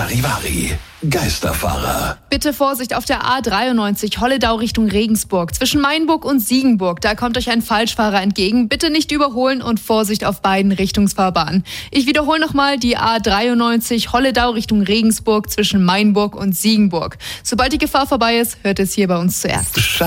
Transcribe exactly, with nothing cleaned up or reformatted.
Charivari, Geisterfahrer. Bitte Vorsicht auf der A dreiundneunzig Holledau Richtung Regensburg. Zwischen Mainburg und Siegenburg, da kommt euch ein Falschfahrer entgegen. Bitte nicht überholen und Vorsicht auf beiden Richtungsfahrbahnen. Ich wiederhole nochmal die A dreiundneunzig Holledau Richtung Regensburg zwischen Mainburg und Siegenburg. Sobald die Gefahr vorbei ist, hört es hier bei uns zuerst.